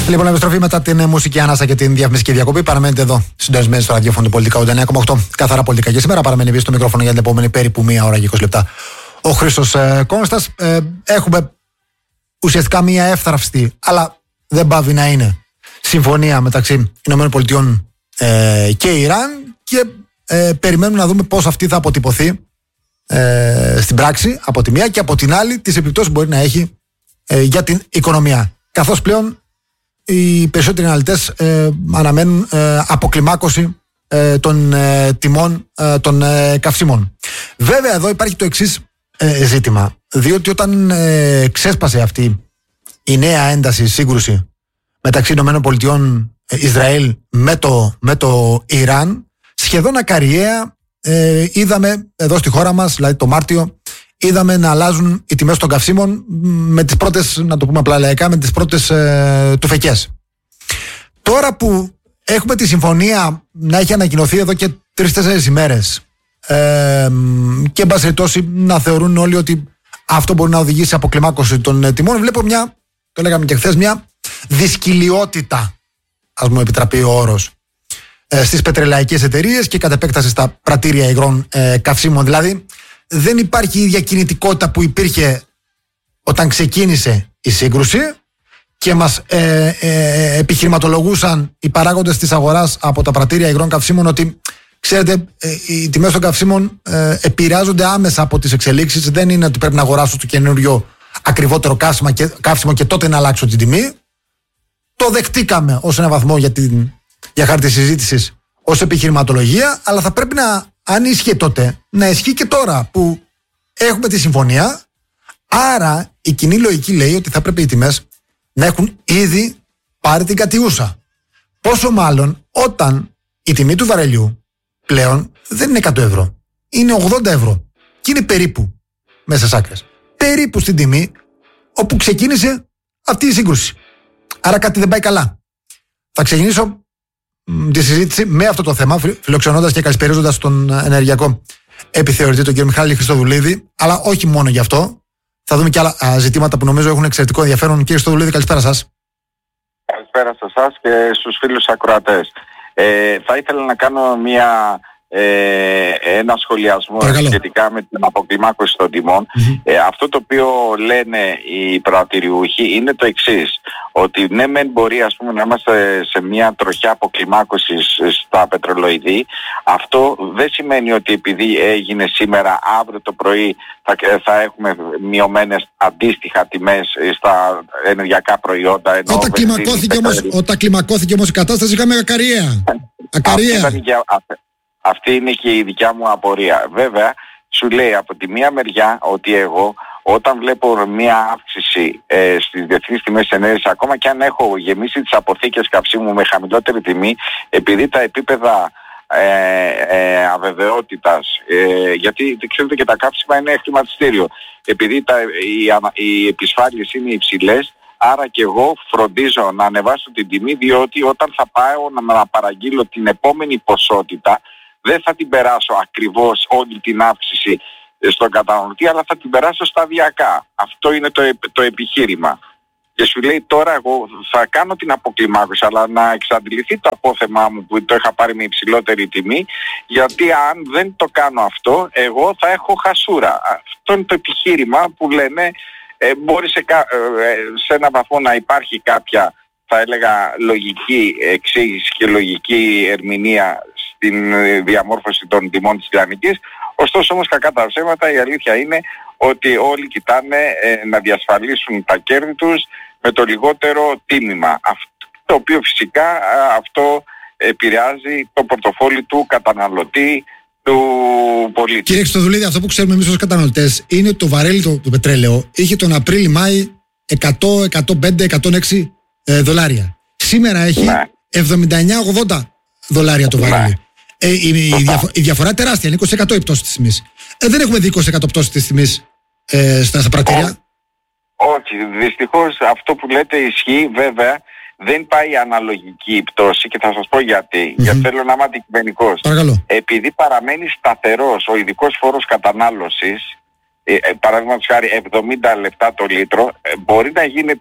Λοιπόν, επιστροφή μετά την μουσική ανάσα και την διαφημιστική διακοπή. Παραμένετε εδώ, συντονισμένοι στο ραδιόφωνο του Πολιτικά 89,8. Καθαρά πολιτικά. Και σήμερα παραμένει πίσω στο μικρόφωνο για την επόμενη περίπου 1 ώρα και 20 λεπτά ο Χρήστος Κόνστας. Έχουμε ουσιαστικά μία εύθραυστη, αλλά δεν πάβει να είναι, συμφωνία μεταξύ ΗΠΑ και Ιράν. Και περιμένουμε να δούμε πώς αυτή θα αποτυπωθεί στην πράξη από τη μία, και από την άλλη τις επιπτώσεις μπορεί να έχει για την οικονομία. Καθώς πλέον οι περισσότεροι αναλυτές αναμένουν αποκλιμάκωση των τιμών των καυσίμων. Βέβαια εδώ υπάρχει το εξής ζήτημα, διότι όταν ξέσπασε αυτή η νέα ένταση, σύγκρουση μεταξύ ΗΠΑ Ισραήλ με το Ιράν, σχεδόν ακαριαία είδαμε εδώ στη χώρα μας, δηλαδή το Μάρτιο, είδαμε να αλλάζουν οι τιμές των καυσίμων με τις πρώτες, να το πούμε απλά λαϊκά, με τις πρώτες τουφεκές. Τώρα που έχουμε τη συμφωνία να έχει ανακοινωθεί εδώ και 3-4 ημέρες και εν πάση περιπτώσει να θεωρούν όλοι ότι αυτό μπορεί να οδηγήσει σε αποκλιμάκωση των τιμών, βλέπω μια, το λέγαμε και χθες, μια δυσκολιότητα, ας μου επιτραπεί ο όρος, στις πετρελαϊκές εταιρείες και κατ' επέκταση στα πρατήρια υγρών καυσίμων. Δηλαδή δεν υπάρχει η ίδια κινητικότητα που υπήρχε όταν ξεκίνησε η σύγκρουση και μας επιχειρηματολογούσαν οι παράγοντες της αγοράς από τα πρατήρια υγρών καυσίμων ότι, ξέρετε, οι τιμές των καυσίμων επηρεάζονται άμεσα από τις εξελίξεις. Δεν είναι ότι πρέπει να αγοράσω το καινούριο ακριβότερο καύσιμο και τότε να αλλάξω την τιμή. Το δεχτήκαμε ως ένα βαθμό για χάρη της συζήτησης ως επιχειρηματολογία, αλλά θα πρέπει να, αν ίσχυε τότε, να ισχύει και τώρα που έχουμε τη συμφωνία. Άρα η κοινή λογική λέει ότι θα πρέπει οι τιμές να έχουν ήδη πάρει την κατιούσα. Πόσο μάλλον όταν η τιμή του βαρελιού πλέον δεν είναι 100 ευρώ, είναι 80 ευρώ και είναι περίπου μέσα στις άκρες, περίπου στην τιμή όπου ξεκίνησε αυτή η σύγκρουση. Άρα κάτι δεν πάει καλά. Θα ξεκινήσω τη συζήτηση με αυτό το θέμα, φιλοξενώντας και καλησπερίζοντας τον ενεργειακό επιθεωρητή, τον κύριο Μιχάλη Χριστοδουλίδη, αλλά όχι μόνο γι' αυτό. Θα δούμε και άλλα ζητήματα που νομίζω έχουν εξαιρετικό ενδιαφέρον. Κύριε Χριστοδουλίδη, καλησπέρα σας. Καλησπέρα σε εσάς και στους φίλους ακροατές. Θα ήθελα να κάνω ένα σχολιασμό σχετικά με την αποκλιμάκωση των τιμών. Αυτό το οποίο λένε οι πρατηριούχοι είναι το εξής, ότι ναι μεν μπορεί, ας πούμε, να είμαστε σε μια τροχιά αποκλιμάκωσης στα πετρελοειδή. Αυτό δεν σημαίνει ότι επειδή έγινε σήμερα, αύριο το πρωί θα έχουμε μειωμένες αντίστοιχα τιμές στα ενεργειακά προϊόντα. Όταν κλιμακώθηκε όμως η κατάσταση, είχαμε ακαριαία. Αυτή είναι και η δικιά μου απορία. Βέβαια, σου λέει από τη μία μεριά ότι εγώ όταν βλέπω μια αύξηση στις διεθνείς τιμές ενέργειας, ακόμα και αν έχω γεμίσει τις αποθήκες καυσίμου με χαμηλότερη τιμή, επειδή τα επίπεδα αβεβαιότητας, γιατί ξέρετε και τα καύσιμα είναι χρηματιστήριο, επειδή οι επισφάλειες είναι υψηλές, άρα και εγώ φροντίζω να ανεβάσω την τιμή, διότι όταν θα πάω να παραγγείλω την επόμενη ποσότητα, δεν θα την περάσω ακριβώς όλη την αύξηση στον καταναλωτή, αλλά θα την περάσω σταδιακά. Αυτό είναι το επιχείρημα. Και σου λέει τώρα εγώ θα κάνω την αποκλιμάκωση, αλλά να εξαντληθεί το απόθεμά μου που το είχα πάρει με υψηλότερη τιμή, γιατί αν δεν το κάνω αυτό, εγώ θα έχω χασούρα. Αυτό είναι το επιχείρημα που λένε μπορεί σε ένα βαθμό να υπάρχει κάποια, θα έλεγα, λογική εξήγηση και λογική ερμηνεία στην διαμόρφωση των τιμών της Ιρανικής. Ωστόσο όμως, κακά τα ψέματα, η αλήθεια είναι ότι όλοι κοιτάνε να διασφαλίσουν τα κέρδη τους με το λιγότερο τίμημα. Αυτό το οποίο φυσικά αυτό επηρεάζει το πορτοφόλι του καταναλωτή, του πολίτη. Κύριε Χριστοδουλίδη, αυτό που ξέρουμε εμείς ως καταναλωτές είναι ότι το βαρέλι το πετρέλαιο είχε τον Απρίλη-Μάη 100, 105, 106 δολάρια. Σήμερα έχει 79-80 δολάρια το βαρέλι. Η διαφορά τεράστια, είναι 20% η πτώση της τιμής. Δεν έχουμε δει 20% πτώση της τιμής στα πρατήρια. Όχι, δυστυχώς αυτό που λέτε ισχύει. Βέβαια δεν πάει αναλογική η πτώση και θα σας πω γιατί. Γιατί θέλω να είμαι αντικειμενικός. Επειδή παραμένει σταθερός ο ειδικός φόρος κατανάλωσης, παραδείγματος χάρη 70 λεπτά το λίτρο, μπορεί να γίνεται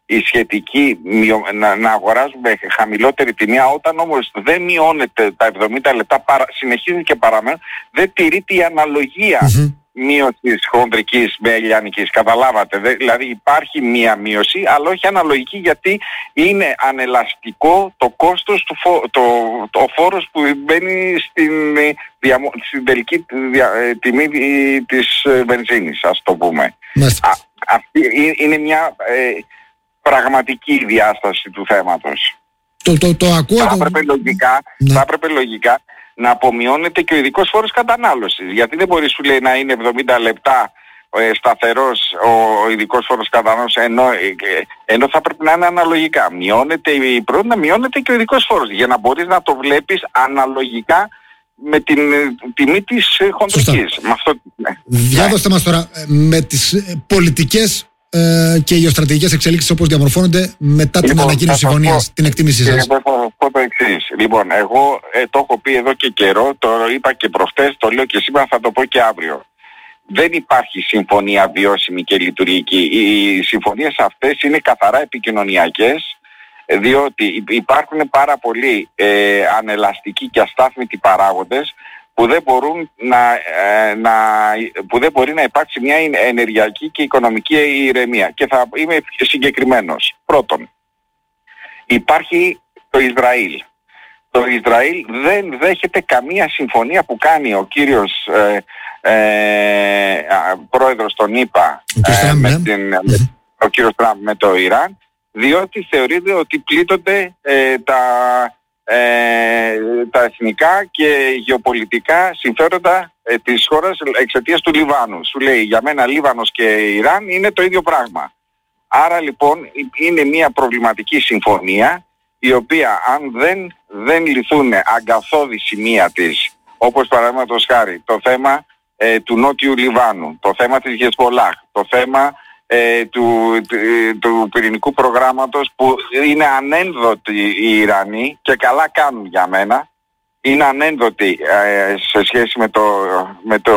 η σχετική να αγοράζουμε χαμηλότερη τιμή, όταν όμως δεν μειώνεται τα 70 λεπτά, συνεχίζει και παραμένει, δεν τηρείται η αναλογία μείωσης χονδρικής με λιανικής. Καταλάβατε, δηλαδή υπάρχει μία μείωση, αλλά όχι αναλογική, γιατί είναι ανελαστικό το κόστος, ο φόρος που μπαίνει στην τελική τιμή της βενζίνης, ας το πούμε. Αυτή είναι μια πραγματική διάσταση του θέματος. Το ακούω. Θα έπρεπε λογικά να απομειώνεται και ο ειδικός φόρος κατανάλωσης. Γιατί δεν μπορεί, σου λέει, να είναι 70 λεπτά σταθερός ο ειδικός φόρος κατανάλωσης, ενώ θα πρέπει να είναι αναλογικά. Μειώνεται η πρώτη, να μειώνεται και ο ειδικός φόρος, για να μπορείς να το βλέπεις αναλογικά με την τιμή της χοντρικής. Διάδοστε μας τώρα με τις πολιτικές και γεωστρατηγικές εξελίξεις όπως διαμορφώνονται μετά την ανακοίνωση συμφωνίας, την εκτίμησή σας. Το εξής. Λοιπόν, εγώ το έχω πει εδώ και καιρό, το είπα και προχτές, το λέω και σήμερα, θα το πω και αύριο. Δεν υπάρχει συμφωνία βιώσιμη και λειτουργική. Οι συμφωνίες αυτές είναι καθαρά επικοινωνιακές, διότι υπάρχουν πάρα πολλοί ανελαστικοί και αστάθμητοι παράγοντες που δεν μπορεί να υπάρξει μια ενεργειακή και οικονομική ηρεμία. Και θα είμαι συγκεκριμένος. Πρώτον, υπάρχει το Ισραήλ. Το Ισραήλ δεν δέχεται καμία συμφωνία που κάνει ο κύριος πρόεδρος των ΗΠΑ, ο κύριος Τραμπ, με το Ιράν, διότι θεωρείται ότι πλήττονται τα εθνικά και γεωπολιτικά συμφέροντα της χώρας εξαιτίας του Λιβάνου. Σου λέει, για μένα Λίβανος και Ιράν είναι το ίδιο πράγμα. Άρα λοιπόν είναι μια προβληματική συμφωνία, η οποία αν δεν λυθούν αγκαθώδη σημεία της, όπως παραδείγματος χάρη το θέμα του Νότιου Λιβάνου, το θέμα της Γεσπολάχ, το θέμα του πυρηνικού προγράμματος, που είναι ανένδοτοι οι Ιρανοί και καλά κάνουν για μένα, είναι ανένδοτοι σε σχέση με το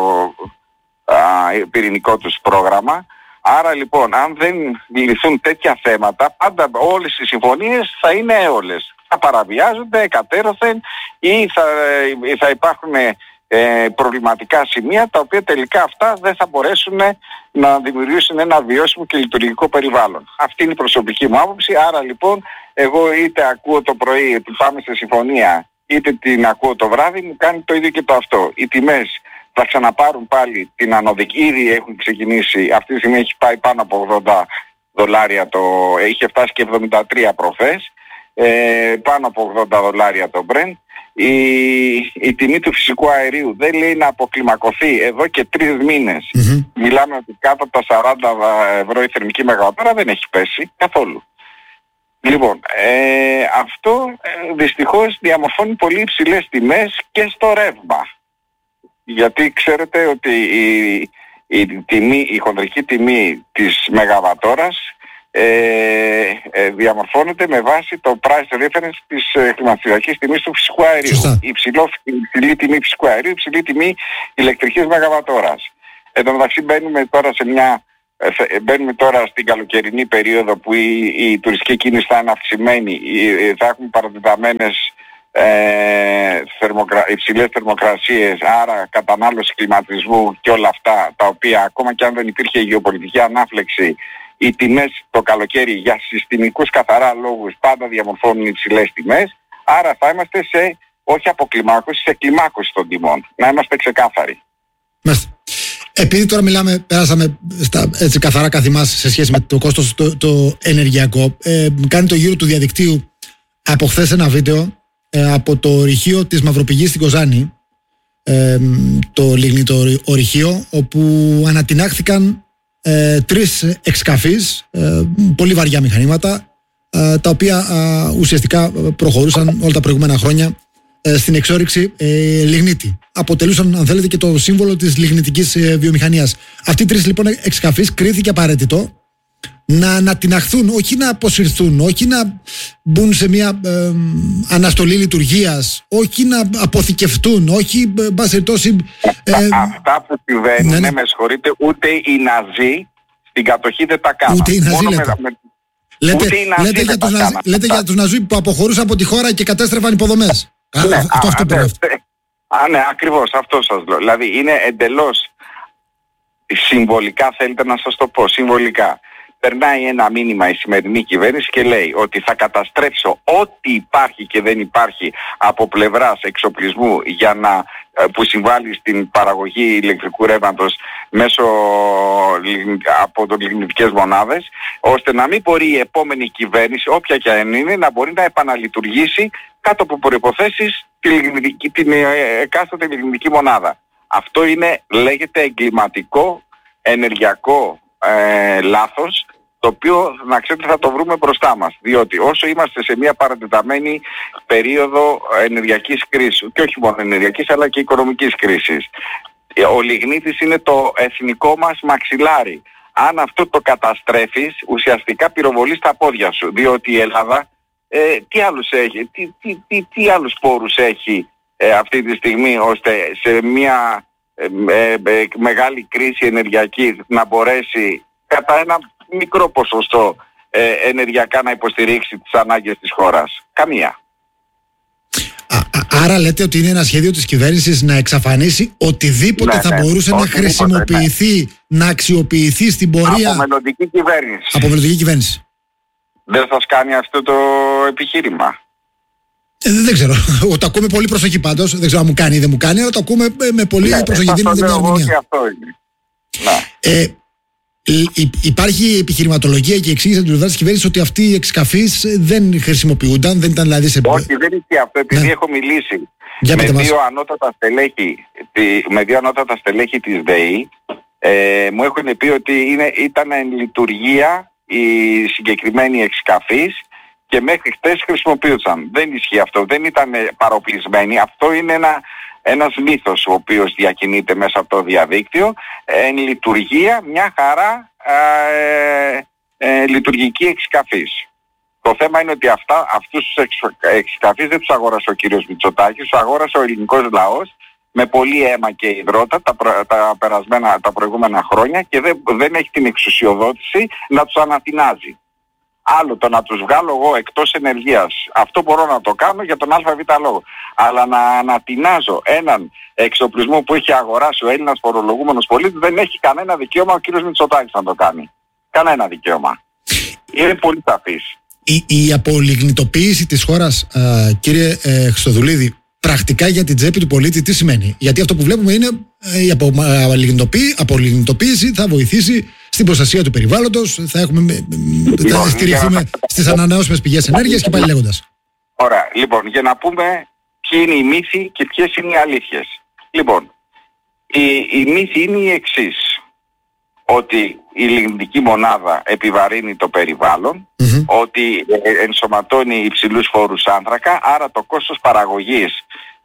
πυρηνικό τους πρόγραμμα. Άρα λοιπόν, αν δεν λυθούν τέτοια θέματα, πάντα όλες οι συμφωνίες θα είναι έολες. Θα παραβιάζονται εκατέρωθεν ή θα υπάρχουν προβληματικά σημεία, τα οποία τελικά αυτά δεν θα μπορέσουν να δημιουργήσουν ένα βιώσιμο και λειτουργικό περιβάλλον. Αυτή είναι η προσωπική μου άποψη. Άρα λοιπόν, εγώ είτε ακούω το πρωί ότι πάμε σε συμφωνία, είτε την ακούω το βράδυ, μου κάνει το ίδιο και το αυτό. Οι τιμές θα ξαναπάρουν πάλι την ανωδική, ήδη έχουν ξεκινήσει, αυτή τη στιγμή έχει πάει πάνω από $80, είχε φτάσει και 73 προχθές, πάνω από $80 το Brent. Η τιμή του φυσικού αερίου δεν λέει να αποκλιμακωθεί εδώ και 3 μήνες. Μιλάμε ότι κάτω από τα €40 η θερμική μεγαβατόρα δεν έχει πέσει καθόλου. Λοιπόν, αυτό δυστυχώς διαμορφώνει πολύ υψηλές τιμές και στο ρεύμα. Γιατί ξέρετε ότι η χονδρική τιμή της μεγαβατόρας διαμορφώνεται με βάση το price reference της χρηματιστηριακής τιμής του φυσικού αερίου. Υψηλή τιμή φυσικού αερίου, υψηλή τιμή ηλεκτρικής μεγαβατόρας. Εν τω μεταξύ μπαίνουμε τώρα στην καλοκαιρινή περίοδο που η τουριστική κίνηση θα είναι αυξημένη, θα έχουμε παρατεταμένες υψηλές θερμοκρασίες, άρα κατανάλωση κλιματισμού και όλα αυτά, τα οποία ακόμα και αν δεν υπήρχε γεωπολιτική ανάφλεξη, οι τιμές το καλοκαίρι για συστημικούς καθαρά λόγους πάντα διαμορφώνουν υψηλές τιμές. Άρα θα είμαστε σε όχι αποκλιμάκωση, σε κλιμάκωση των τιμών. Να είμαστε ξεκάθαροι. Επειδή τώρα πέρασαμε στα έτσι καθαρά καθημάς σε σχέση με το κόστος το ενεργειακό, κάνει το γύρο του διαδικτύου από χθες ένα βίντεο από το ορυχείο της Μαυροπηγής στην Κοζάνη, το λιγνητό ορυχείο, όπου ανατινάχθηκαν 3 εξκαφείς, πολύ βαριά μηχανήματα, τα οποία ουσιαστικά προχωρούσαν όλα τα προηγούμενα χρόνια στην εξόρυξη λιγνίτη. Αποτελούσαν, αν θέλετε, και το σύμβολο της λιγνητικής βιομηχανίας. Αυτοί οι 3 λοιπόν εξκαφείς κρίθηκε απαραίτητο να ανατιναχθούν, όχι να αποσυρθούν, όχι να μπουν σε μια αναστολή λειτουργίας, όχι να αποθηκευτούν, όχι αυτά που συμβαίνουν, με συγχωρείτε, ούτε οι Ναζί στην κατοχή δεν τα κάνουν. Ούτε οι Ναζί, Λέτε για τους Ναζί που αποχωρούσαν από τη χώρα και κατέστρεφαν υποδομές. Ναι, ακριβώς αυτό σας λέω. Δηλαδή είναι εντελώς συμβολικά, θέλετε να σας το πω, συμβολικά. Περνάει ένα μήνυμα η σημερινή κυβέρνηση και λέει ότι θα καταστρέψω ό,τι υπάρχει και δεν υπάρχει από πλευράς εξοπλισμού για να, που συμβάλλει στην παραγωγή ηλεκτρικού ρεύματος από λιγνητικές μονάδες, ώστε να μην μπορεί η επόμενη κυβέρνηση, όποια και αν είναι, να μπορεί να επαναλειτουργήσει κάτω από προϋποθέσεις την εκάστοτε λιγνητική μονάδα. Αυτό λέγεται εγκληματικό ενεργειακό λάθος, το οποίο να ξέρετε θα το βρούμε μπροστά μας, διότι όσο είμαστε σε μια παρατεταμένη περίοδο ενεργειακής κρίσης, και όχι μόνο ενεργειακής αλλά και οικονομικής κρίσης, ο λιγνίτης είναι το εθνικό μας μαξιλάρι. Αν αυτό το καταστρέφεις, ουσιαστικά πυροβολείς τα πόδια σου, διότι η Ελλάδα τι άλλους έχει, τι άλλους πόρους έχει αυτή τη στιγμή, ώστε σε μια μεγάλη κρίση ενεργειακή να μπορέσει κατά ένα μικρό ποσοστό ενεργειακά να υποστηρίξει τις ανάγκες της χώρας. Καμία. Άρα λέτε ότι είναι ένα σχέδιο της κυβέρνησης να εξαφανίσει οτιδήποτε θα μπορούσε να χρησιμοποιηθεί, να αξιοποιηθεί στην πορεία από μελλοντική κυβέρνηση. Δεν σας κάνει αυτό το επιχείρημα? Δεν ξέρω. Το ακούμε πολύ προσοχή πάντως. Δεν ξέρω αν μου κάνει ή δεν μου κάνει, αλλά το ακούμε με πολύ προσοχή. Δίνουμε μια ερμηνεία. Αυτό είναι. Υπάρχει επιχειρηματολογία και εξήγηση από την πλευρά της κυβέρνησης ότι αυτοί οι εξκαφείς δεν χρησιμοποιούνταν, δεν ήταν δηλαδή σε... Όχι, δεν είναι αυτό, επειδή έχω μιλήσει με δύο ανώτατα στελέχη της ΔΕΗ, μου έχουν πει ότι ήταν εν λειτουργία οι συγκεκριμένοι εξκαφείς και μέχρι χτες χρησιμοποιούσαν. Δεν ισχύει αυτό, δεν ήταν παροπλισμένοι. Αυτό είναι ένας μύθος ο οποίος διακινείται μέσα από το διαδίκτυο. Εν λειτουργία μια χαρά λειτουργική εξκαφής. Το θέμα είναι ότι αυτούς τους εξκαφείς δεν τους αγόρασε ο κύριος Μητσοτάκης, τους αγόρασε ο ελληνικός λαός με πολύ αίμα και υδρότα τα προηγούμενα χρόνια και δεν έχει την εξουσιοδότηση να τους ανατινάζει. Άλλο το να τους βγάλω εγώ εκτός ενεργείας, αυτό μπορώ να το κάνω για τον ΑΒ λόγο. Αλλά να ανατινάζω έναν εξοπλισμό που έχει αγοράσει ο Έλληνας φορολογούμενος πολίτης, δεν έχει κανένα δικαίωμα ο κύριος Μητσοτάκης να το κάνει. Κανένα δικαίωμα. Είναι πολύ σαφής. Η απολιγνητοποίηση της χώρας, κύριε Χριστοδουλίδη, πρακτικά για την τσέπη του πολίτη τι σημαίνει? Γιατί αυτό που βλέπουμε είναι η απολιγνητοποίηση θα βοηθήσει στην προστασία του περιβάλλοντος, θα στηριχθούμε στις ανανεώσιμες πηγές ενέργειας και πάλι λέγοντας. Ωραία. Λοιπόν, για να πούμε ποιοι είναι οι μύθοι και ποιες είναι οι αλήθειες. Λοιπόν, η μύθη είναι η εξής. Ότι η λιγνητική μονάδα επιβαρύνει το περιβάλλον, ότι ενσωματώνει υψηλούς φόρους άνθρακα, άρα το κόστος παραγωγής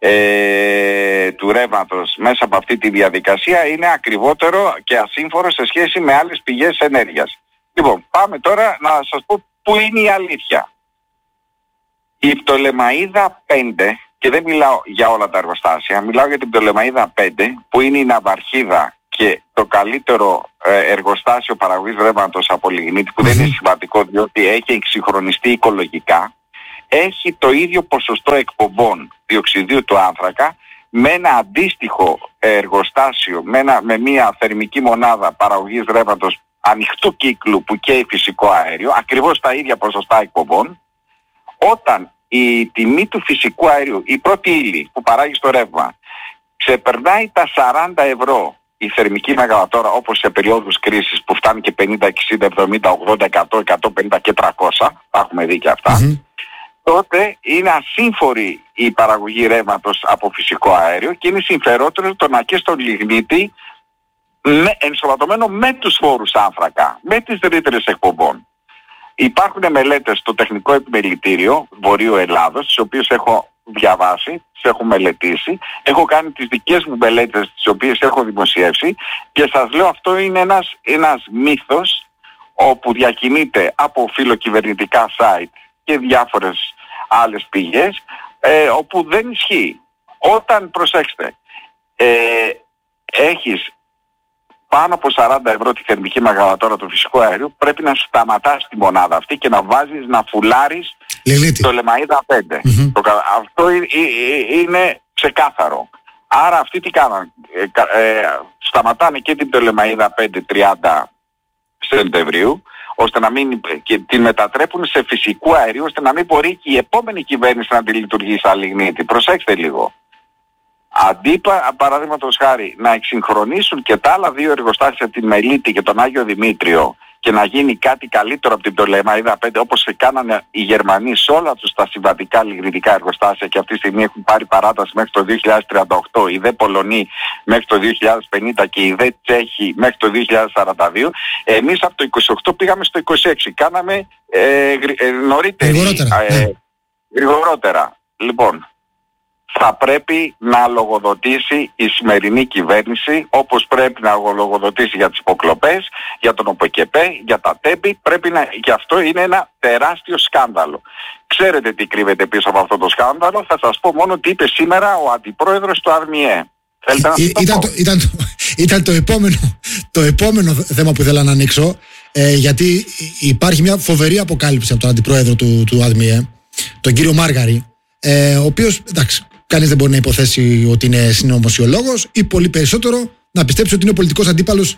του ρεύματος μέσα από αυτή τη διαδικασία είναι ακριβότερο και ασύμφορο σε σχέση με άλλες πηγές ενέργειας. Λοιπόν, πάμε τώρα να σας πω πού είναι η αλήθεια. Η Πτολεμαΐδα 5, και δεν μιλάω για όλα τα εργοστάσια, μιλάω για την Πτολεμαΐδα 5, που είναι η ναυαρχίδα και το καλύτερο εργοστάσιο παραγωγής ρεύματος από λιγνίτη, που δεν είναι σημαντικό διότι έχει εξυγχρονιστεί οικολογικά, έχει το ίδιο ποσοστό εκπομπών διοξιδίου του άνθρακα με ένα αντίστοιχο εργοστάσιο, με μια θερμική μονάδα παραγωγής ρεύματος ανοιχτού κύκλου που καίει φυσικό αέριο, ακριβώς τα ίδια ποσοστά εκπομπών. Όταν η τιμή του φυσικού αερίου, η πρώτη ύλη που παράγει στο ρεύμα, ξεπερνάει τα 40 ευρώ η θερμική μεγαβατόρα, όπως σε περίοδους κρίσης που φτάνει και 50, 60, 70, 80, 100, 150 και 300, τα έχουμε δει και αυτά, τότε είναι ασύμφορη η παραγωγή ρεύματος από φυσικό αέριο και είναι συμφερότερο το να και στο λιγνίτη ενσωματωμένο με τους φόρους άνθρακα, με τις ρήτρες εκπομπών. Υπάρχουν μελέτες στο Τεχνικό Επιμελητήριο Βορείου Ελλάδος, τις οποίες έχω διαβάσει, τις έχω μελετήσει, έχω κάνει τις δικές μου μελέτες τις οποίες έχω δημοσιεύσει και σας λέω αυτό είναι ένας μύθος όπου διακινείται από φιλοκυβερνητικά site και διάφορες άλλες πηγές όπου δεν ισχύει. Όταν, προσέξτε, έχεις πάνω από 40 ευρώ τη θερμική μεγαβατόρα του φυσικού αερίου, πρέπει να σταματάς τη μονάδα αυτή και να βάζεις, να φουλάρεις το Λεμαΐδα 5. Αυτό είναι ξεκάθαρο. Άρα αυτοί τι κάναν? Σταματάνε και την Λεμαΐδα 5 30 Σεπτεμβρίου, ώστε να μην, και την μετατρέπουν σε φυσικού αερίου, ώστε να μην μπορεί και η επόμενη κυβέρνηση να τη λειτουργήσει σαν λιγνίτη. Προσέξτε λίγο. Αντί παραδείγματος χάρη να εξυγχρονίσουν και τα άλλα δύο εργοστάσια, την Μελίτη και τον Άγιο Δημήτριο, και να γίνει κάτι καλύτερο από την Λεμαΐδα 5, όπως κάνανε οι Γερμανοί σε όλα τους τα συμβατικά λιγνητικά εργοστάσια, και αυτή τη στιγμή έχουν πάρει παράταση μέχρι το 2038, οι δε Πολωνοί μέχρι το 2050 και οι δε Τσέχοι μέχρι το 2042. Εμείς από το 28 πήγαμε στο 26, κάναμε γρηγορότερα. Λοιπόν, θα πρέπει να λογοδοτήσει η σημερινή κυβέρνηση, όπως πρέπει να λογοδοτήσει για τις υποκλοπές, για τον ΟΠΕΚΕΠΕ, για τα ΤΕΠΗ. Και αυτό είναι ένα τεράστιο σκάνδαλο. Ξέρετε τι κρύβεται πίσω από αυτό το σκάνδαλο? Θα σας πω μόνο τι είπε σήμερα ο αντιπρόεδρος του ΑΔΜΙΕ. Ήταν το επόμενο θέμα που ήθελα να ανοίξω, γιατί υπάρχει μια φοβερή αποκάλυψη από τον αντιπρόεδρο του ΑΔΜΙΕ, τον κύριο Μάργαρη, ο οποίος, εντάξει, κανείς δεν μπορεί να υποθέσει ότι είναι συνωμοσιολόγος ή πολύ περισσότερο να πιστέψει ότι είναι ο πολιτικός αντίπαλος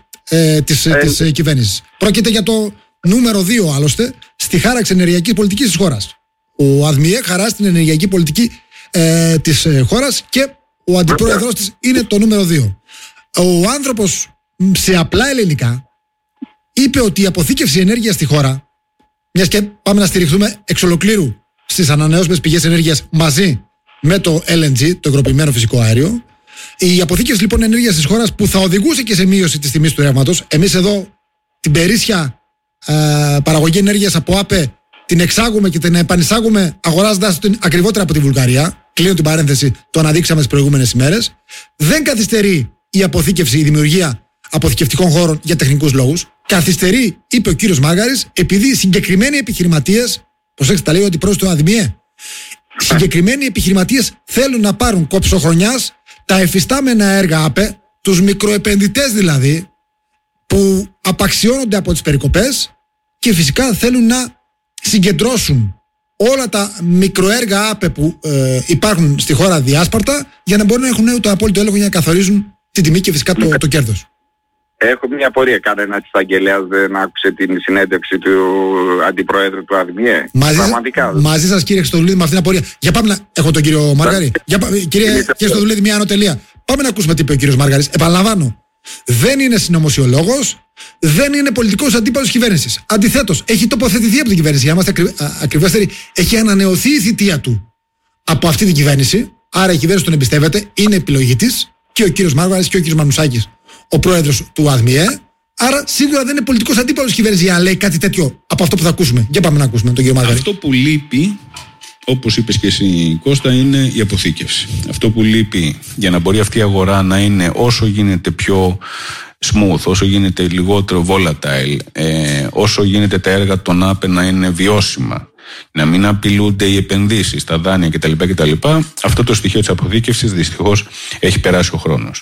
της κυβέρνησης. Πρόκειται για το νούμερο 2 άλλωστε στη χάραξη ενεργειακής πολιτικής της χώρας. Ο ΑΔΜΙΕ χαράζει την ενεργειακή πολιτική της χώρας και ο αντιπρόεδρος της είναι το νούμερο 2. Ο άνθρωπος σε απλά ελληνικά είπε ότι η αποθήκευση ενέργειας στη χώρα, μιας και πάμε να στηριχθούμε εξ ολοκλήρου στις ανανεώσιμες πηγές ενέργειας μαζί με το LNG, το υγροποιημένο φυσικό αέριο, η αποθήκευση λοιπόν ενέργειας της χώρας που θα οδηγούσε και σε μείωση της τιμής του ρεύματος. Εμείς εδώ την περίσσια παραγωγή ενέργειας από ΑΠΕ την εξάγουμε και την επανεισάγουμε αγοράζοντας την ακριβότερα από τη Βουλγαρία. Κλείνω την παρένθεση, το αναδείξαμε τις προηγούμενες ημέρες. Δεν καθυστερεί η αποθήκευση, η δημιουργία αποθηκευτικών χώρων για τεχνικούς λόγους. Καθυστερεί, είπε ο κύριος Μάργαρης, επειδή οι συγκεκριμένοι επιχειρηματίες, προσέξτε, τα λέει ο αντιπρόεδρος του ΑΔΜΙΕ, συγκεκριμένοι επιχειρηματίες θέλουν να πάρουν κόψοχρονιάς τα εφιστάμενα έργα ΑΠΕ, τους μικροεπενδυτές δηλαδή, που απαξιώνονται από τις περικοπές, και φυσικά θέλουν να συγκεντρώσουν όλα τα μικροέργα ΑΠΕ που υπάρχουν στη χώρα διάσπαρτα, για να μπορούν να έχουν το απόλυτο έλεγχο για να καθορίζουν την τιμή και φυσικά το κέρδος. Έχω μια απορία. Κανένας εισαγγελέας δεν άκουσε την συνέντευξη του αντιπροέδρου του ΑΔΜΙΕ? Μαζί σας, κύριε Χριστοδουλίδη, με αυτήν την απορία. Για πάμε να... Έχω τον κύριο Μάργαρη. Κύριε Χριστοδουλίδη, μια ανωτελεία. Πάμε να ακούσουμε τι είπε ο κύριος Μάργαρης. Επαναλαμβάνω. Δεν είναι συνωμοσιολόγος, δεν είναι πολιτικός αντίπαλος κυβέρνησης. Αντιθέτως, έχει τοποθετηθεί από την κυβέρνηση. Για να είμαστε ακριβέστεροι, έχει ανανεωθεί η θητεία του από αυτή την κυβέρνηση. Άρα η κυβέρνηση τον εμπιστεύεται, είναι επιλογή της, και ο κύριος Μάργαρης και ο κύριος Μανουσάκης, ο πρόεδρος του ΑΔΜΙΕ. Άρα σίγουρα δεν είναι πολιτικός αντίπαλος κυβέρνηση για να λέει κάτι τέτοιο από αυτό που θα ακούσουμε. Για πάμε να ακούσουμε τον κύριο Μάργαρη. Αυτό που λείπει, όπως είπες και εσύ, Κώστα, είναι η αποθήκευση. Αυτό που λείπει για να μπορεί αυτή η αγορά να είναι όσο γίνεται πιο smooth, όσο γίνεται λιγότερο volatile, όσο γίνεται τα έργα των ΑΠΕ να είναι βιώσιμα, να μην απειλούνται οι επενδύσεις, τα δάνεια κτλ. Αυτό το στοιχείο της αποθήκευσης δυστυχώς έχει περάσει ο χρόνος.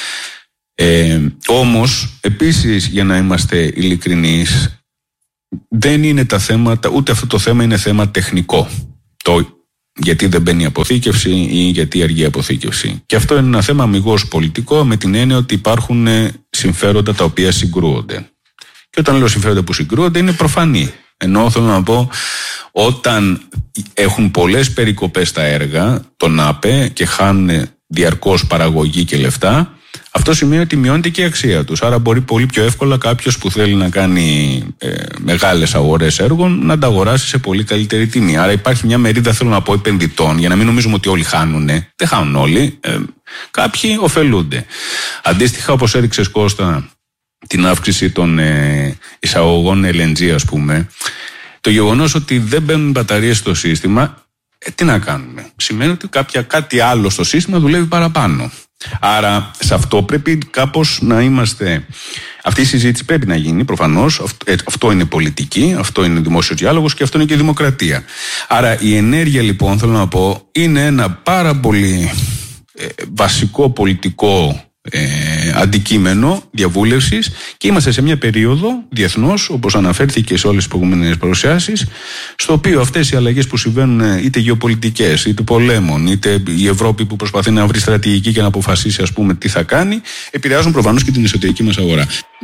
Όμως, επίσης, για να είμαστε ειλικρινείς, δεν είναι τα θέματα, ούτε αυτό το θέμα είναι θέμα τεχνικό. Γιατί δεν μπαίνει η αποθήκευση ή γιατί αργεί η αποθήκευση. Και αυτό είναι ένα θέμα αμιγώς πολιτικό, με την έννοια ότι υπάρχουν συμφέροντα τα οποία συγκρούονται. Και όταν λέω συμφέροντα που συγκρούονται, είναι προφανή. Ενώ θέλω να πω, όταν έχουν πολλές περικοπές στα έργα, τον ΑΠΕ, και χάνουν διαρκώς παραγωγή και λεφτά, αυτό σημαίνει ότι μειώνεται και η αξία τους. Άρα μπορεί πολύ πιο εύκολα κάποιος που θέλει να κάνει μεγάλες αγορές έργων να τα αγοράσει σε πολύ καλύτερη τιμή. Άρα υπάρχει μια μερίδα, θέλω να πω, επενδυτών, για να μην νομίζουμε ότι όλοι χάνουν. Δεν χάνουν όλοι. Κάποιοι ωφελούνται. Αντίστοιχα, όπως έδειξες, Κώστα, την αύξηση των εισαγωγών LNG, ας πούμε, το γεγονός ότι δεν μπαίνουν μπαταρίες στο σύστημα, τι να κάνουμε? Σημαίνει ότι κάτι άλλο στο σύστημα δουλεύει παραπάνω. Άρα σε αυτό πρέπει κάπως να είμαστε. Αυτή η συζήτηση πρέπει να γίνει, προφανώς. Αυτό είναι πολιτική, αυτό είναι δημόσιος διάλογος και αυτό είναι και δημοκρατία. Άρα η ενέργεια, λοιπόν, θέλω να πω, είναι ένα πάρα πολύ βασικό πολιτικό αντικείμενο διαβούλευσης και είμαστε σε μια περίοδο διεθνώς, όπως αναφέρθηκε σε όλες τις προηγούμενες παρουσιάσεις, στο οποίο αυτές οι αλλαγές που συμβαίνουν, είτε γεωπολιτικές, είτε πολέμων, είτε η Ευρώπη που προσπαθεί να βρει στρατηγική και να αποφασίσει, ας πούμε, τι θα κάνει, επηρεάζουν προφανώς και την εσωτερική μας αγορά.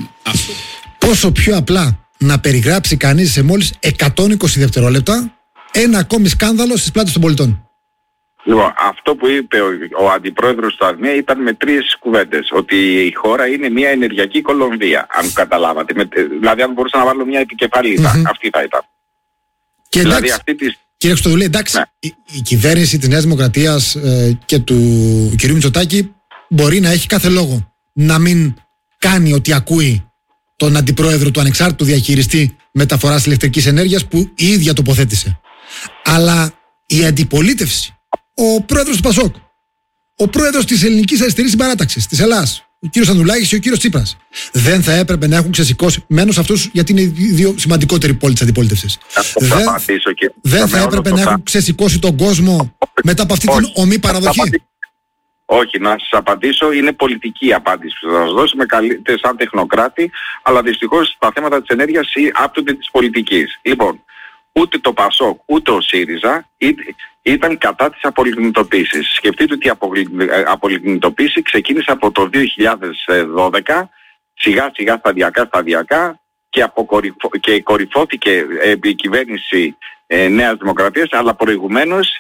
Πόσο πιο απλά να περιγράψει κανείς σε μόλις 120 δευτερόλεπτα ένα ακόμη σκάνδαλο στις πλάτες των πολιτών? Λοιπόν, αυτό που είπε ο αντιπρόεδρος του ΑΔΜΕ ήταν με 3 κουβέντες. Ότι η χώρα είναι μια ενεργειακή Κολομβία, αν καταλάβατε. Δηλαδή, αν μπορούσα να βάλω μια επικεφαλίδα, αυτή θα ήταν. Και δηλαδή, εντάξει, αυτή της... κύριε Χρυστοδουλή, εντάξει, ναι. η κυβέρνηση της Νέας Δημοκρατίας και του κ. Μητσοτάκη μπορεί να έχει κάθε λόγο να μην κάνει ό,τι ακούει τον αντιπρόεδρο του ανεξάρτητου διαχειριστή μεταφοράς ηλεκτρικής ενέργειας που η ίδια τοποθέτησε. Αλλά η αντιπολίτευση, ο πρόεδρος του ΠΑΣΟΚ, ο πρόεδρος της Ελληνικής Αριστερής Συμπαράταξης της Ελλάδας, ο κύριος Ανδρουλάκης και ο κύριος Τσίπρας, δεν θα έπρεπε να έχουν ξεσηκώσει, μένως αυτούς γιατί είναι οι δύο σημαντικότεροι πόλοι της αντιπολίτευσης, δεν θα έπρεπε να έχουν ξεσηκώσει τον κόσμο μετά από αυτή την ομή παραδοχή? Όχι, να σας απαντήσω, είναι πολιτική απάντηση που θα σας δώσω, με καλείτε σαν τεχνοκράτη, αλλά δυστυχώς τα θέματα της ενέργειας άπτονται της πολιτικής. Λοιπόν, ούτε το ΠΑΣΟΚ ούτε ο ΣΥΡΙΖΑ ήταν κατά της απολιγνητοποίησης. Σκεφτείτε ότι η απολιγνητοποίηση ξεκίνησε από το 2012, σιγά σιγά σταδιακά και κορυφώθηκε επί η κυβέρνηση Νέας Δημοκρατίας, αλλά προηγουμένως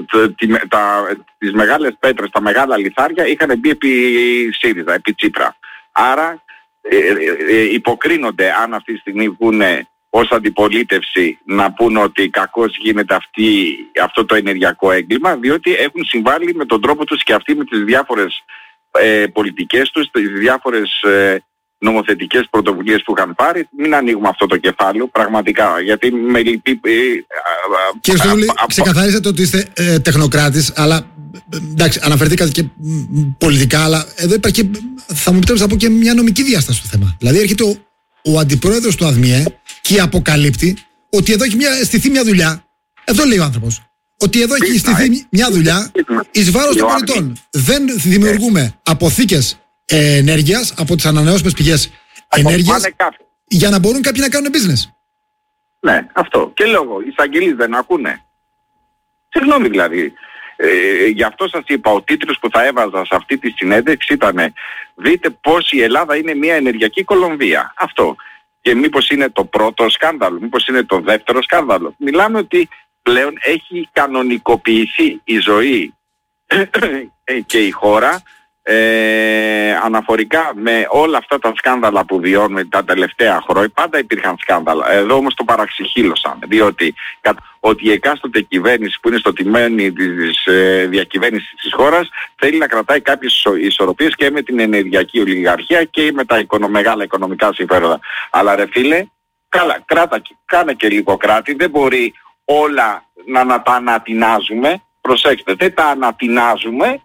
τις μεγάλες πέτρες, τα μεγάλα λιθάρια είχαν μπει επί ΣΥΡΙΖΑ, επί Τσίπρα. Άρα υποκρίνονται, αν αυτή τη στιγμή βγουν ως αντιπολίτευση να πούν ότι κακώς γίνεται αυτό το ενεργειακό έγκλημα, διότι έχουν συμβάλει με τον τρόπο τους και αυτοί με τις διάφορες πολιτικές τους, τις διάφορες νομοθετικές πρωτοβουλίες που είχαν πάρει. Μην ανοίγουμε αυτό το κεφάλαιο, πραγματικά, γιατί με λυπεί... Κύριε Στοδουλή, ξεκαθαρίσατε ότι είστε τεχνοκράτης, αλλά εντάξει, αναφερθήκατε και πολιτικά, αλλά εδώ υπάρχει, θα μου επιτρέψετε να πω, και μια νομική διάσταση στο θέμα. Δηλαδή έρχεται ο αντιπρόεδρος του ΑΔΜΙΕ και αποκαλύπτει ότι εδώ έχει στηθεί μια δουλειά. Αυτό λέει ο άνθρωπος. Ότι εδώ έχει στηθεί μια δουλειά εις βάρος των πολιτών. Δεν δημιουργούμε αποθήκες ενέργειας από τις ανανεώσιμες πηγές ενέργειας για να μπορούν κάποιοι να κάνουν business. Ναι, αυτό. Και λόγο, οι εισαγγελείς δεν ακούνε. Συγγνώμη δηλαδή. Γι' αυτό σας είπα, ο τίτλος που θα έβαζα σε αυτή τη συνέντευξη ήταν «Δείτε πως η Ελλάδα είναι μια ενεργειακή Κολομβία». Αυτό. Και μήπως είναι το πρώτο σκάνδαλο, μήπως είναι το δεύτερο σκάνδαλο. Μιλάμε ότι πλέον έχει κανονικοποιηθεί η ζωή και η χώρα αναφορικά με όλα αυτά τα σκάνδαλα που βιώνουμε τα τελευταία χρόνια. Πάντα υπήρχαν σκάνδαλα. Εδώ όμως το παραξυχήλωσαν, διότι ότι η εκάστοτε κυβέρνηση που είναι στο τιμένη της διακυβέρνησης της χώρας θέλει να κρατάει κάποιες ισορροπίες και με την ενεργειακή ολιγαρχία και με τα μεγάλα οικονομικά συμφέροντα. Αλλά ρε φίλε, κάνε και λίγο κράτη, δεν μπορεί όλα να τα ανατινάζουμε. Προσέξτε, δεν τα ανατινάζουμε.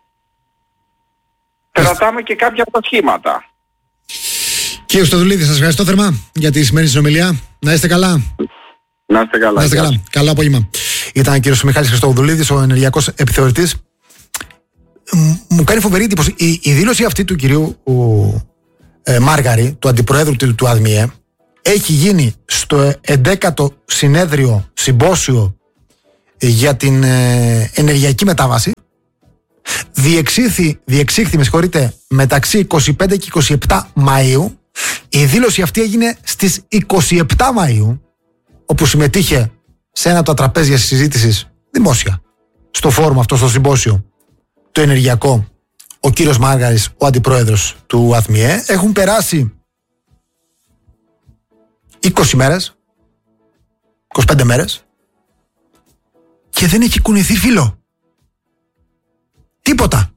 Κρατάμε και κάποια από τα σχήματα. Κύριε Στοδουλίδη, σας ευχαριστώ θερμά για τη σημερινή συνομιλία. Να είστε καλά. Να είστε καλά. Να είστε καλά. Καλό απόγευμα. Ήταν ο κύριος Μιχάλης Χριστοδουλίδης, ο ενεργειακός επιθεωρητής. Μου κάνει φοβερή εντύπωση η δήλωση αυτή του κυρίου Μάργαρη, του αντιπροέδρου του ΑΔΜΙΕ, έχει γίνει στο 11ο συνέδριο συμπόσιο για την ενεργειακή μετάβαση. Διεξήχθη, με συγχωρείτε, μεταξύ 25 και 27 Μαΐου. Η δήλωση αυτή έγινε στις 27 Μαΐου, όπου συμμετείχε σε ένα από τα τραπέζια συζήτησης δημόσια στο φόρουμ αυτό, στο συμπόσιο το ενεργειακό, ο κύριος Μάργαρης, ο αντιπρόεδρος του ΑΔΜΙΕ. Έχουν περάσει 20 μέρες, 25 μέρες και δεν έχει κουνηθεί φύλλο. Τίποτα.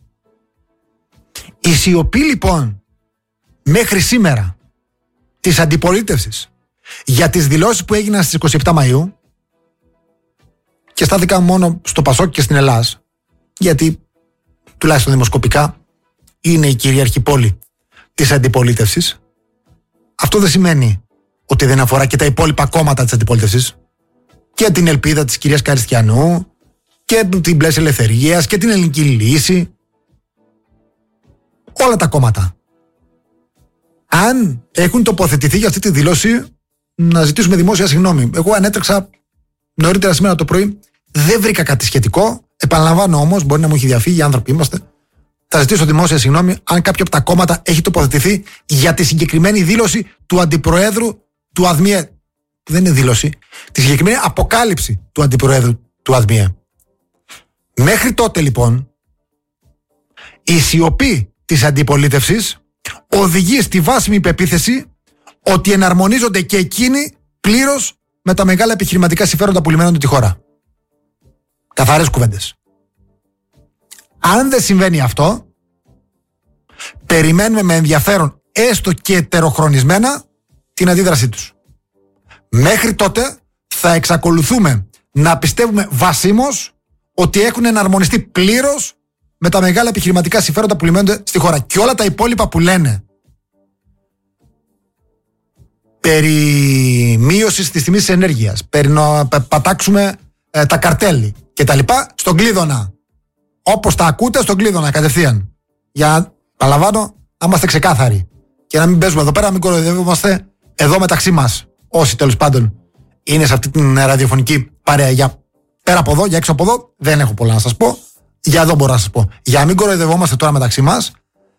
Η σιωπή λοιπόν μέχρι σήμερα της αντιπολίτευσης για τις δηλώσεις που έγιναν στις 27 Μαΐου, και στάθηκα μόνο στο ΠΑΣΟΚ και στην Ελλάδα, γιατί τουλάχιστον δημοσκοπικά είναι η κυρίαρχη πόλη της αντιπολίτευσης, αυτό δεν σημαίνει ότι δεν αφορά και τα υπόλοιπα κόμματα της αντιπολίτευσης, και την Ελπίδα της κυρίας Καριστιανού και την Πλαίσια Ελευθερίας και την Ελληνική Λύση. Όλα τα κόμματα. Αν έχουν τοποθετηθεί για αυτή τη δήλωση, να ζητήσουμε δημόσια συγγνώμη. Εγώ ανέτρεξα νωρίτερα σήμερα το πρωί, δεν βρήκα κάτι σχετικό. Επαναλαμβάνω όμως, μπορεί να μου έχει διαφύγει, οι άνθρωποι είμαστε. Θα ζητήσω δημόσια συγγνώμη αν κάποιο από τα κόμματα έχει τοποθετηθεί για τη συγκεκριμένη δήλωση του αντιπροέδρου του ΑΔΜΙΕ. Δεν είναι δήλωση. Τη συγκεκριμένη αποκάλυψη του αντιπροέδρου του ΑΔΜΙΕ. Μέχρι τότε λοιπόν, η σιωπή της αντιπολίτευσης οδηγεί στη βάσιμη πεποίθηση ότι εναρμονίζονται και εκείνοι πλήρως με τα μεγάλα επιχειρηματικά συμφέροντα που λιμένονται τη χώρα. Καθαρές κουβέντες. Αν δεν συμβαίνει αυτό, περιμένουμε με ενδιαφέρον, έστω και ετεροχρονισμένα, την αντίδρασή τους. Μέχρι τότε θα εξακολουθούμε να πιστεύουμε βασίμως ότι έχουν εναρμονιστεί πλήρως με τα μεγάλα επιχειρηματικά συμφέροντα που λιμένονται στη χώρα. Και όλα τα υπόλοιπα που λένε περί μείωσης της τιμής της ενέργειας, περί να πατάξουμε τα καρτέλη και τα λοιπά, στον κλείδωνα. Όπως τα ακούτε, στον κλείδωνα κατευθείαν. Για να παραλαμβάνω, να είμαστε ξεκάθαροι. Και να μην παίζουμε εδώ πέρα, να μην κοροϊδεύομαστε εδώ μεταξύ μας. Όσοι τέλος πάντων είναι σε αυτή την ραδιοφωνική παρέα. Για πέρα από εδώ, για έξω από εδώ, δεν έχω πολλά να σας πω. Για εδώ μπορώ να σας πω. Για να μην κοροϊδευόμαστε τώρα μεταξύ μας.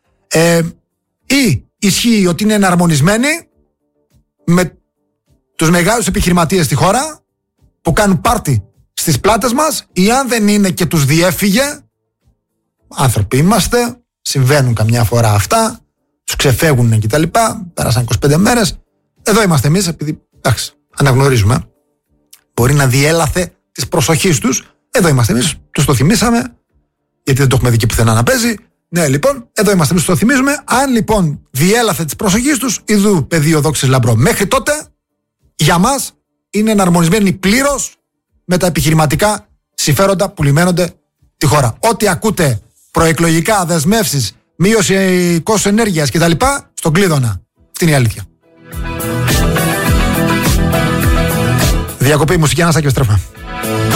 Ή ισχύει ότι είναι εναρμονισμένοι με τους μεγάλους επιχειρηματίες στη χώρα που κάνουν πάρτι στις πλάτες μας, ή αν δεν είναι και τους διέφυγε, άνθρωποι είμαστε, συμβαίνουν καμιά φορά αυτά, τους ξεφεύγουν κτλ. Πέρασαν 25 μέρες. Εδώ είμαστε εμείς, επειδή εντάξει, αναγνωρίζουμε. Μπορεί να διέλαθε της προσοχής τους. Εδώ είμαστε εμείς, τους το θυμήσαμε, γιατί δεν το έχουμε δει και πουθενά να παίζει. Ναι, λοιπόν, εδώ είμαστε εμείς, τους το θυμίζουμε. Αν λοιπόν διέλαθε της προσοχής τους, ιδού πεδίο δόξης λαμπρό. Μέχρι τότε, για μας, είναι εναρμονισμένοι πλήρως με τα επιχειρηματικά συμφέροντα που λιμένονται τη χώρα. Ό,τι ακούτε προεκλογικά, δεσμεύσεις, μείωση κόστους ενέργειας κτλ., στον κλείδωνα. Αυτή είναι η αλήθεια. Διακοπή μουσική, Ανάσα, και επιστρέφουμε.